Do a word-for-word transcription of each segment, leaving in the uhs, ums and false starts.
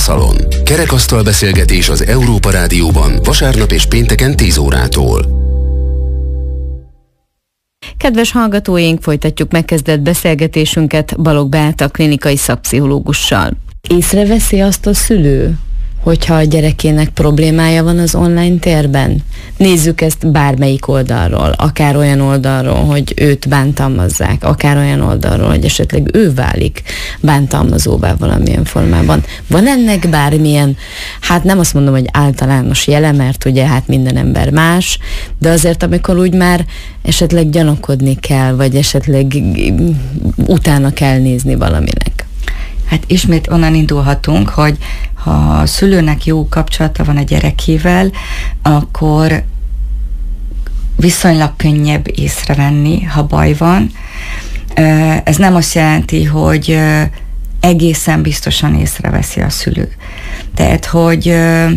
Szalon. Kerekasztal beszélgetés az Európa Rádióban vasárnap és pénteken tíz órától. Kedves hallgatóink, folytatjuk megkezdett beszélgetésünket Balogh Beáta klinikai szakpszichológussal. Észreveszi azt a szülő, hogyha a gyerekének problémája van az online térben? Nézzük ezt bármelyik oldalról, akár olyan oldalról, hogy őt bántalmazzák, akár olyan oldalról, hogy esetleg ő válik bántalmazóvá valamilyen formában. Van ennek bármilyen, hát nem azt mondom, hogy általános jele, mert ugye hát minden ember más, de azért amikor úgy már esetleg gyanakodni kell, vagy esetleg utána kell nézni valaminek. Hát ismét onnan indulhatunk, hogy ha a szülőnek jó kapcsolata van a gyerekével, akkor viszonylag könnyebb észrevenni, ha baj van. Ez nem azt jelenti, hogy egészen biztosan észreveszi a szülő. Tehát, hogy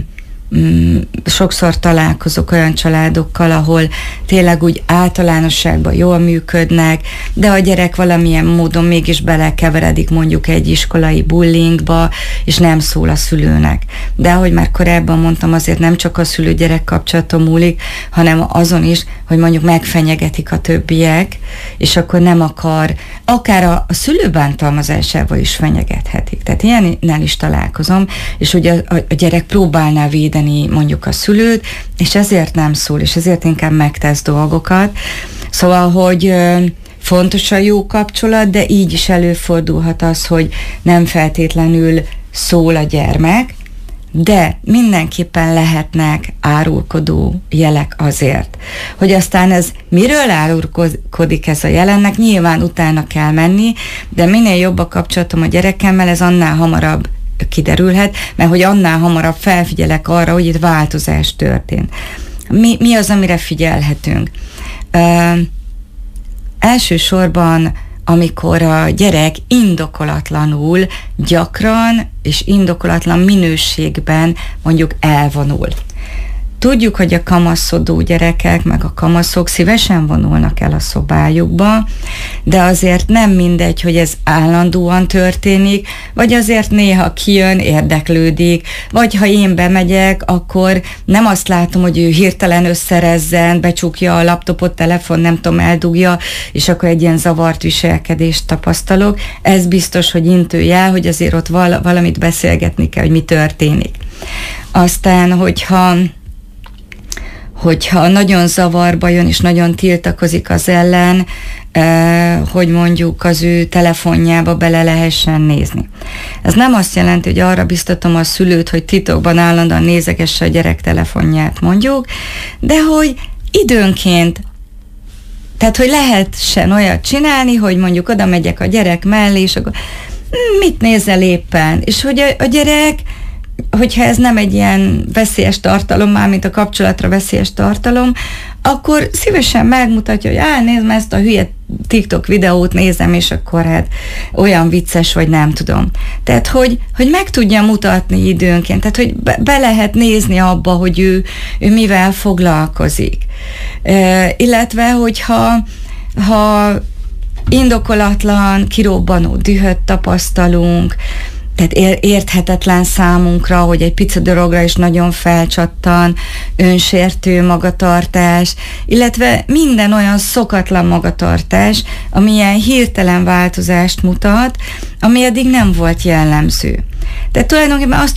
sokszor találkozok olyan családokkal, ahol tényleg úgy általánosságban jól működnek, de a gyerek valamilyen módon mégis belekeveredik mondjuk egy iskolai bullyingba, és nem szól a szülőnek. De ahogy már korábban mondtam, azért nem csak a szülő-gyerek kapcsolaton múlik, hanem azon is, hogy mondjuk megfenyegetik a többiek, és akkor nem akar, akár a, a szülő bántalmazásával is fenyegethetik. Tehát ilyennel is találkozom, és ugye a, a gyerek próbálná védeni mondjuk a szülőt, és ezért nem szól, és ezért inkább megtesz dolgokat. Szóval, hogy fontos a jó kapcsolat, de így is előfordulhat az, hogy nem feltétlenül szól a gyermek, de mindenképpen lehetnek árulkodó jelek azért. Hogy aztán ez miről árulkodik ez a jelennek, nyilván utána kell menni, de minél jobb a kapcsolatom a gyerekemmel, ez annál hamarabb kiderülhet, mert hogy annál hamarabb felfigyelek arra, hogy itt változás történt. Mi, mi az, amire figyelhetünk? Uh, elsősorban, amikor a gyerek indokolatlanul, gyakran és indokolatlan minőségben mondjuk elvonul. Tudjuk, hogy a kamaszodó gyerekek, meg a kamaszok szívesen vonulnak el a szobájukba, de azért nem mindegy, hogy ez állandóan történik, vagy azért néha kijön, érdeklődik, vagy ha én bemegyek, akkor nem azt látom, hogy ő hirtelen összerezzen, becsukja a laptopot, telefon, nem tudom, eldugja, és akkor egy ilyen zavart viselkedést tapasztalok. Ez biztos, hogy intőjel, hogy azért ott val- valamit beszélgetni kell, hogy mi történik. Aztán, hogyha hogyha nagyon zavarba jön, és nagyon tiltakozik az ellen, eh, hogy mondjuk az ő telefonjába bele lehessen nézni. Ez nem azt jelenti, hogy arra biztatom a szülőt, hogy titokban állandóan nézegesse a gyerek telefonját mondjuk, de hogy időnként, tehát hogy lehessen olyat csinálni, hogy mondjuk oda megyek a gyerek mellé, és akkor mit nézel éppen? És hogy a, a gyerek, hogyha ez nem egy ilyen veszélyes tartalom, már mint a kapcsolatra veszélyes tartalom, akkor szívesen megmutatja, hogy á, nézd már ezt a hülye TikTok videót nézem, és akkor hát olyan vicces, vagy nem tudom. Tehát, hogy, hogy meg tudja mutatni időnként, tehát, hogy be, be lehet nézni abba, hogy ő, ő mivel foglalkozik. E, illetve, hogyha ha indokolatlan, kirobbanó dühöt tapasztalunk, tehát érthetetlen számunkra, hogy egy pici dologra is nagyon felcsattan, önsértő magatartás, illetve minden olyan szokatlan magatartás, ami ilyen hirtelen változást mutat, ami eddig nem volt jellemző. Tehát tulajdonképpen azt